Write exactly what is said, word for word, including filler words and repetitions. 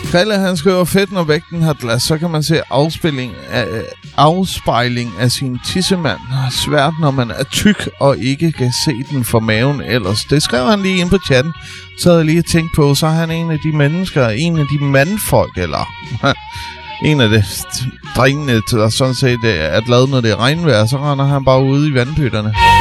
Krille, han skriver, fedt, når vægten har glas, så kan man se afspejling af, afspejling af sin tissemand. Svært, når man er tyk og ikke kan se den for maven ellers. Det skrev han lige ind på chatten. Så havde jeg lige tænkt på, så er han en af de mennesker, en af de mandfolk, eller en af de drengene, der sådan set er glad, når det er regnvejr, så render han bare ude i vandpytterne.